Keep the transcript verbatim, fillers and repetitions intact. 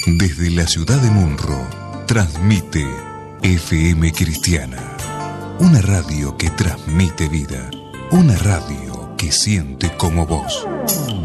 Desde la ciudad de Munro, transmite F M Cristiana. Una radio que transmite vida. Una radio que siente como vos.